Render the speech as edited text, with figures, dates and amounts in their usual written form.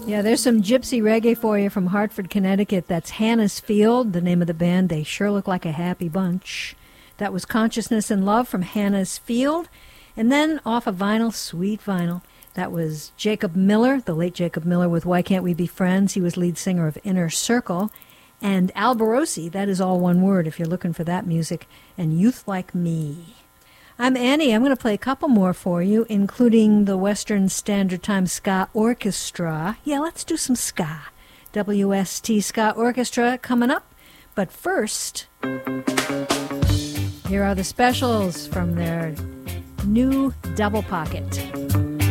Yeah, there's some gypsy reggae for you from Hartford, Connecticut. That's Hannah's Field, the name of the band. They sure look like a happy bunch. That was Consciousness and Love from Hannah's Field. And then off of vinyl, sweet vinyl, that was Jacob Miller, the late Jacob Miller with Why Can't We Be Friends? He was lead singer of Inner Circle. And Al Barossi, that is all one word if you're looking for that music, and Youth Like Me. I'm Annie. I'm going to play a couple more for you, including the Western Standard Time Ska Orchestra. Yeah, let's do some ska. WST Ska Orchestra coming up. But first, here are the specials from their new Double Pocket.